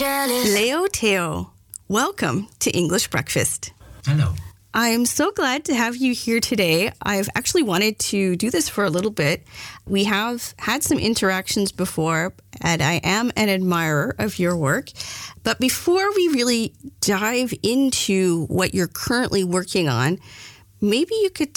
Leo Teo, welcome to English Breakfast. Hello. I'm so glad to have you here today. I've actually wanted to do this for a little bit. We have had some interactions before, and I am an admirer of your work. But before we really dive into what you're currently working on, maybe you could